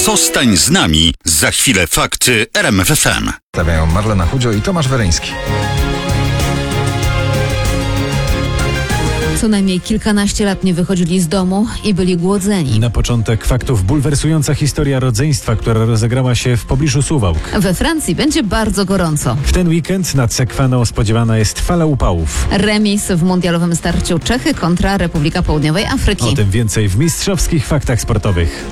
Zostań z nami. Za chwilę fakty RMF FM. Stawiają Marlena Chudzio i Tomasz Weryński. Co najmniej kilkanaście lat nie wychodzili z domu i byli głodzeni. Na początek faktów bulwersująca historia rodzeństwa, która rozegrała się w pobliżu Suwałk. We Francji będzie bardzo gorąco. W ten weekend nad Sekwaną spodziewana jest fala upałów. Remis w mundialowym starciu Czechy kontra Republika Południowej Afryki. O tym więcej w mistrzowskich faktach sportowych.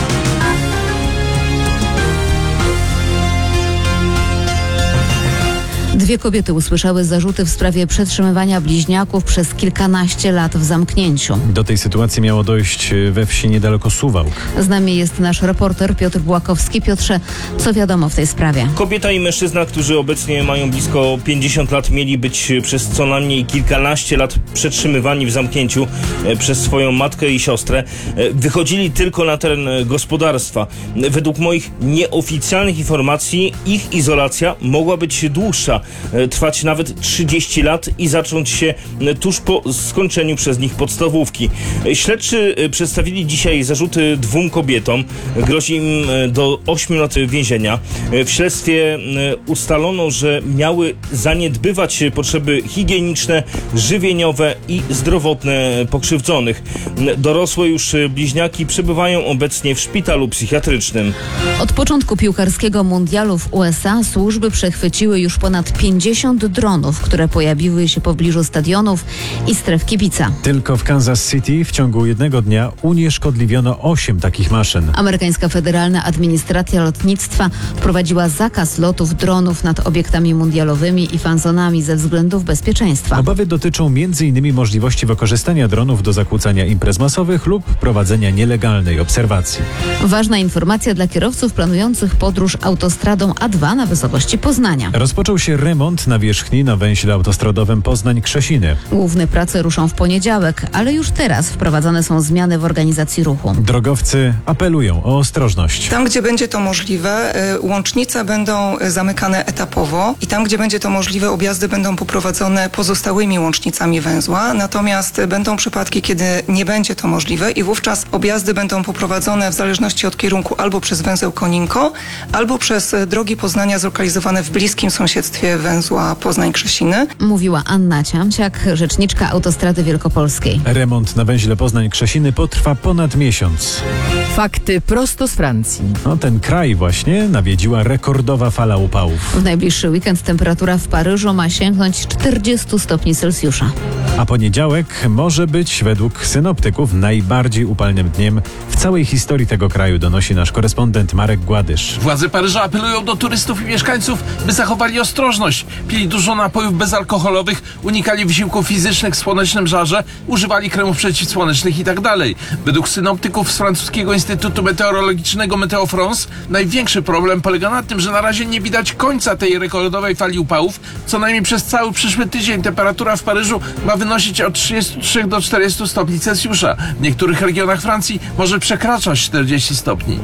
Dwie kobiety usłyszały zarzuty w sprawie przetrzymywania bliźniaków przez kilkanaście lat w zamknięciu. Do tej sytuacji miało dojść we wsi niedaleko Suwałk. Z nami jest nasz reporter Piotr Błakowski. Piotrze, co wiadomo w tej sprawie? Kobieta i mężczyzna, którzy obecnie mają blisko 50 lat, mieli być przez co najmniej kilkanaście lat przetrzymywani w zamknięciu przez swoją matkę i siostrę. Wychodzili tylko na teren gospodarstwa. Według moich nieoficjalnych informacji ich izolacja mogła być dłuższa, trwać nawet 30 lat i zacząć się tuż po skończeniu przez nich podstawówki. Śledczy przedstawili dzisiaj zarzuty dwóm kobietom. Grozi im do 8 lat więzienia. W śledztwie ustalono, że miały zaniedbywać potrzeby higieniczne, żywieniowe i zdrowotne pokrzywdzonych. Dorosłe już bliźniaki przebywają obecnie w szpitalu psychiatrycznym. Od początku piłkarskiego mundialu w USA służby przechwyciły już ponad 50 dronów, które pojawiły się w pobliżu stadionów i stref kibica. Tylko w Kansas City w ciągu jednego dnia unieszkodliwiono 8 takich maszyn. Amerykańska Federalna Administracja Lotnictwa wprowadziła zakaz lotów dronów nad obiektami mundialowymi i fanzonami ze względów bezpieczeństwa. Obawy dotyczą m.in. możliwości wykorzystania dronów do zakłócania imprez masowych lub prowadzenia nielegalnej obserwacji. Ważna informacja dla kierowców planujących podróż autostradą A2 na wysokości Poznania. Rozpoczął się remont nawierzchni na węźle autostradowym Poznań-Krzesiny. Główne prace ruszą w poniedziałek, ale już teraz wprowadzane są zmiany w organizacji ruchu. Drogowcy apelują o ostrożność. Tam, gdzie będzie to możliwe, łącznice będą zamykane etapowo i tam, gdzie będzie to możliwe, objazdy będą poprowadzone pozostałymi łącznicami węzła. Natomiast będą przypadki, kiedy nie będzie to możliwe i wówczas objazdy będą poprowadzone w zależności od kierunku albo przez węzeł Koninko, albo przez drogi Poznania zlokalizowane w bliskim sąsiedztwie węzła Poznań-Krzesiny. Mówiła Anna Ciamciak, rzeczniczka Autostrady Wielkopolskiej. Remont na węźle Poznań-Krzesiny potrwa ponad miesiąc. Fakty prosto z Francji. No, ten kraj właśnie nawiedziła rekordowa fala upałów. W najbliższy weekend temperatura w Paryżu ma sięgnąć 40 stopni Celsjusza. A poniedziałek może być według synoptyków najbardziej upalnym dniem w całej historii tego kraju, donosi nasz korespondent Marek Gładysz. Władze Paryża apelują do turystów i mieszkańców, by zachowali ostrożność. Pili dużo napojów bezalkoholowych, unikali wysiłków fizycznych w słonecznym żarze, używali kremów przeciwsłonecznych itd. Według synoptyków z francuskiego Instytutu Meteorologicznego Meteo France największy problem polega na tym, że na razie nie widać końca tej rekordowej fali upałów. Co najmniej przez cały przyszły tydzień temperatura w Paryżu ma wynosić od 33 do 40 stopni Celsjusza. W niektórych regionach Francji może przekraczać 40 stopni.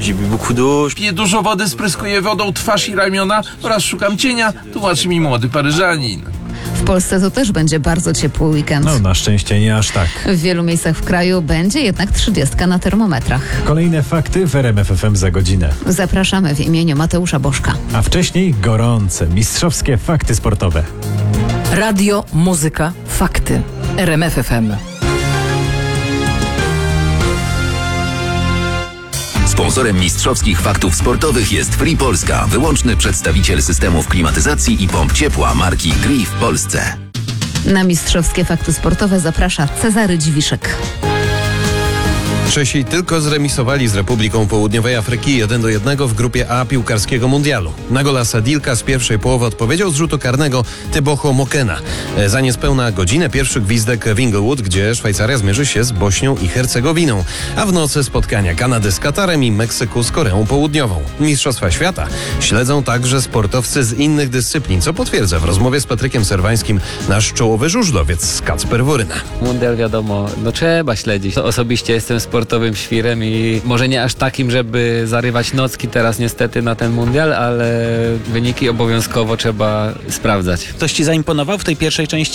Piję dużo wody, spryskuję wodą twarz i ramiona oraz szukam cienia, tłumaczy mi młody Paryżanin. W Polsce to też będzie bardzo ciepły weekend. No, na szczęście nie aż tak. W wielu miejscach w kraju będzie jednak 30 na termometrach. Kolejne fakty w RMF FM za godzinę. Zapraszamy w imieniu Mateusza Bożka. A wcześniej gorące, mistrzowskie fakty sportowe. Radio, muzyka, fakty. RMF FM. Sponsorem mistrzowskich faktów sportowych jest Free Polska, wyłączny przedstawiciel systemów klimatyzacji i pomp ciepła marki Gree w Polsce. Na mistrzowskie fakty sportowe zaprasza Cezary Dziwiszek. Czesi tylko zremisowali z Republiką Południowej Afryki 1-1 w grupie A piłkarskiego mundialu. Na gola Sadilka z pierwszej połowy odpowiedział z rzutu karnego Teboho Mokena. Za niespełna godzinę pierwszy gwizdek w Inglewood, gdzie Szwajcaria zmierzy się z Bośnią i Hercegowiną. A w nocy spotkania Kanady z Katarem i Meksyku z Koreą Południową. Mistrzostwa świata śledzą także sportowcy z innych dyscyplin, co potwierdza w rozmowie z Patrykiem Serwańskim nasz czołowy żużlowiec z Kacper Wuryna. Mundial wiadomo, trzeba śledzić. Osobiście jestem sportowym świrem i może nie aż takim, żeby zarywać nocki teraz niestety na ten mundial, ale wyniki obowiązkowo trzeba sprawdzać. Ktoś ci zaimponował w tej pierwszej części?